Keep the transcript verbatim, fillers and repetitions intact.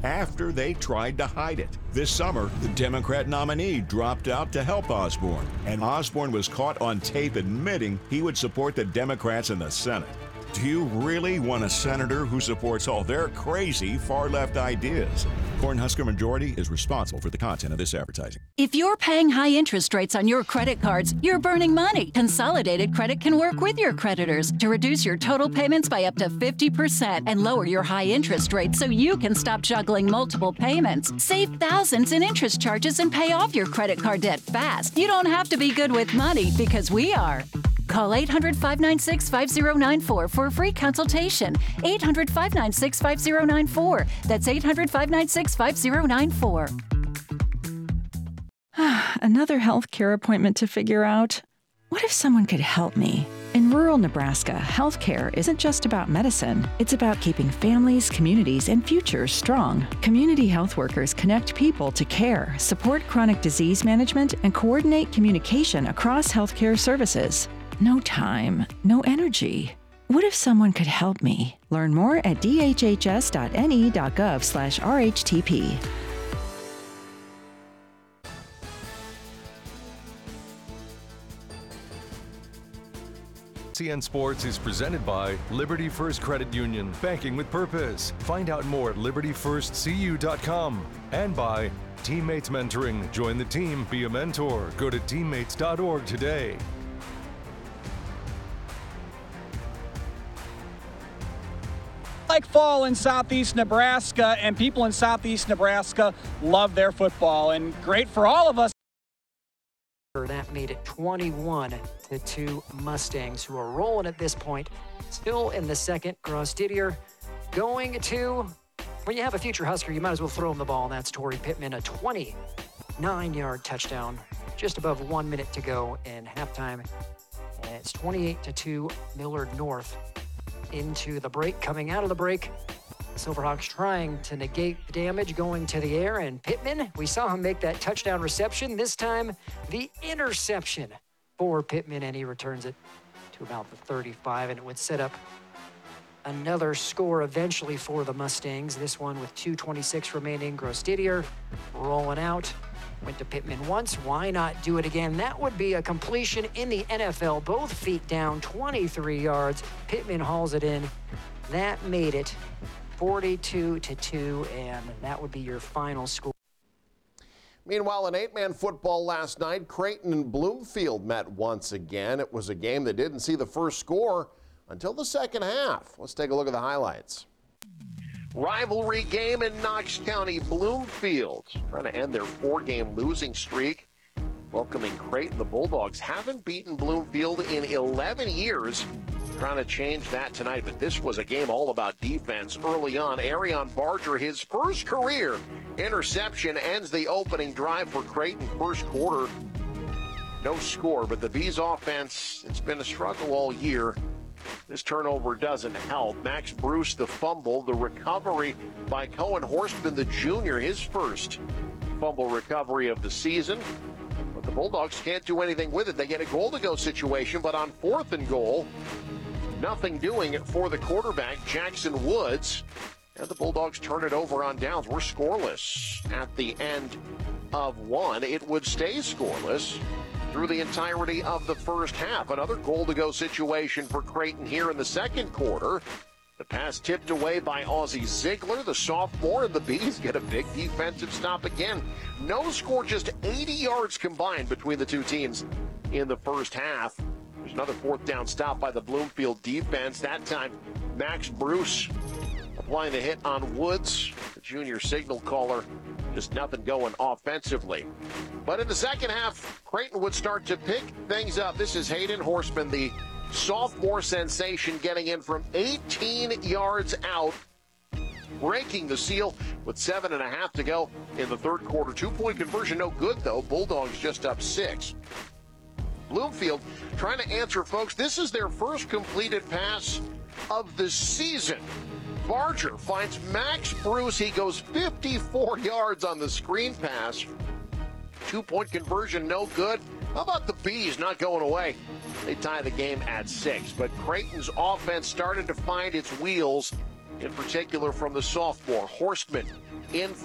after they tried to hide it. This summer, the Democrat nominee dropped out to help Osborne, and Osborne was caught on tape admitting he would support the Democrats in the Senate. Do you really want a senator who supports all their crazy far-left ideas? Cornhusker Majority is responsible for the content of this advertising. If you're paying high interest rates on your credit cards, you're burning money. Consolidated Credit can work with your creditors to reduce your total payments by up to fifty percent and lower your high interest rates so you can stop juggling multiple payments. Save thousands in interest charges and pay off your credit card debt fast. You don't have to be good with money because we are. Call eight hundred, five nine six, five zero nine four for a free consultation. eight hundred, five nine six, five zero nine four. That's eight hundred, five nine six, five zero nine four. Another health care appointment to figure out. What if someone could help me? In rural Nebraska, healthcare isn't just about medicine. It's about keeping families, communities, and futures strong. Community health workers connect people to care, support chronic disease management, and coordinate communication across healthcare services. No time, no energy. What if someone could help me? Learn more at d h h s dot n e dot gov slash r h t p. C N Sports is presented by Liberty First Credit Union, banking with purpose. Find out more at liberty first c u dot com. And by Teammates Mentoring. Join the team, be a mentor. Go to teammates dot org today. Like fall in southeast Nebraska, and people in southeast Nebraska love their football, and great for all of us. That made it twenty-one to two Mustangs, who are rolling at this point. Still in the second, Gross Didier going to, when you have a future Husker, you might as well throw him the ball, and that's Torrey Pittman, a twenty-nine-yard touchdown, just above one minute to go in halftime. And it's twenty-eight to two, Millard North into the break. Coming out of the break, Silverhawks trying to negate the damage, going to the air, and Pittman, we saw him make that touchdown reception. This time, the interception for Pittman, and he returns it to about the thirty-five, and it would set up another score eventually for the Mustangs. This one with two twenty-six remaining. Gross Didier rolling out. Went to Pittman once. Why not do it again? That would be a completion in the N F L. Both feet down, twenty-three yards. Pittman hauls it in. That made it forty-two to two, and that would be your final score. Meanwhile, in eight-man football last night, Creighton and Bloomfield met once again. It was a game that didn't see the first score until the second half. Let's take a look at the highlights. Rivalry game in Knox County. Bloomfield trying to end their four-game losing streak. Welcoming Creighton, the Bulldogs haven't beaten Bloomfield in eleven years. Trying to change that tonight, but this was a game all about defense early on. Arion Barger, his first career interception, ends the opening drive for Creighton. First quarter, no score, but the Bees offense, it's been a struggle all year. This turnover doesn't help. Max Bruce, the fumble, the recovery by Cohen Horstman, the junior, his first fumble recovery of the season. But the Bulldogs can't do anything with it. They get a goal-to-go situation, but on fourth and goal, nothing doing it for the quarterback, Jackson Woods. And the Bulldogs turn it over on downs. We're scoreless at the end of one. It would stay scoreless through the entirety of the first half. Another goal-to-go situation for Creighton here in the second quarter. The pass tipped away by Ozzie Ziegler, the sophomore, and the Bees get a big defensive stop again. No score, just eighty yards combined between the two teams in the first half. There's another fourth down stop by the Bloomfield defense. That time, Max Bruce applying the hit on Woods, the junior signal caller. Just nothing going offensively. But in the second half, Creighton would start to pick things up. This is Hayden Horstman, the sophomore sensation, getting in from eighteen yards out, breaking the seal with seven and a half to go in the third quarter. Two-point conversion, no good, though. Bulldogs just up six. Bloomfield trying to answer, folks. This is their first completed pass of the season. Barger finds Max Bruce. He goes fifty-four yards on the screen pass. Two-point conversion, no good. How about the Bees not going away? They tie the game at six. But Creighton's offense started to find its wheels in particular from the sophomore. Horstman in